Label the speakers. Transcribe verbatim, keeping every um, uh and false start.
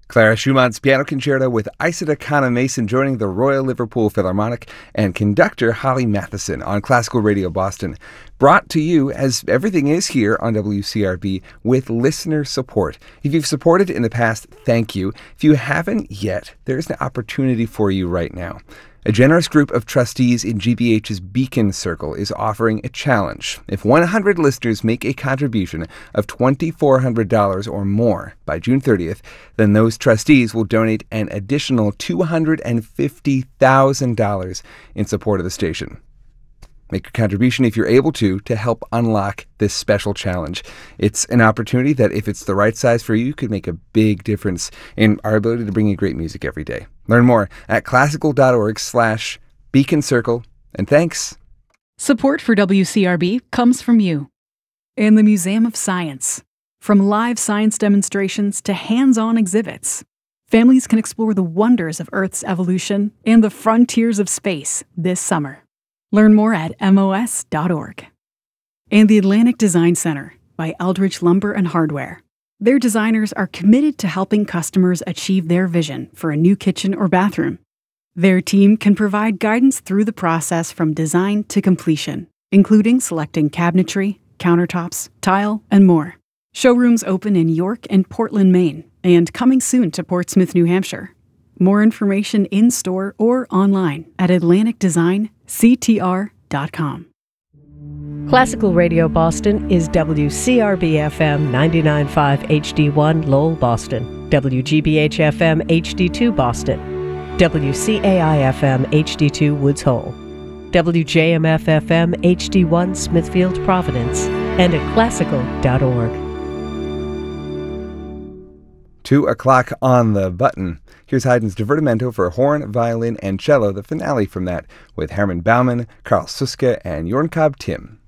Speaker 1: Clara Schumann's Piano Concerto with Isida Kana Mason joining the Royal Liverpool Philharmonic and conductor Holly Matheson on Classical Radio Boston. Brought to you, as everything is here on W C R B, with listener support. If you've supported in the past, thank you. If you haven't yet, there's an opportunity for you right now. A generous group of trustees in G B H's Beacon Circle is offering a challenge. If one hundred listeners make a contribution of two thousand four hundred dollars or more by June thirtieth, then those trustees will donate an additional two hundred fifty thousand dollars in support of the station. Make a contribution if you're able to, to help unlock this special challenge. It's an opportunity that, if it's the right size for you, could make a big difference in our ability to bring you great music every day. Learn more at classical.org slash Beacon Circle, and thanks.
Speaker 2: Support for W C R B comes from you and the Museum of Science. From live science demonstrations to hands-on exhibits, families can explore the wonders of Earth's evolution and the frontiers of space this summer. Learn more at M O S dot org. And the Atlantic Design Center by Eldridge Lumber and Hardware. Their designers are committed to helping customers achieve their vision for a new kitchen or bathroom. Their team can provide guidance through the process from design to completion, including selecting cabinetry, countertops, tile, and more. Showrooms open in York and Portland, Maine, and coming soon to Portsmouth, New Hampshire. More information in-store or online at atlantic design c t r dot com.
Speaker 3: Classical Radio Boston is W C R B F M ninety-nine point five H D one Lowell, Boston, W G B H F M H D two Boston, W C A I F M H D two Woods Hole, W J M F F M H D one Smithfield, Providence, and at classical dot org.
Speaker 1: Two o'clock on the button. Here's Haydn's Divertimento for horn, violin, and cello, the finale from that, with Herman Baumann, Karl Suske, and Jorn Cobb Tim.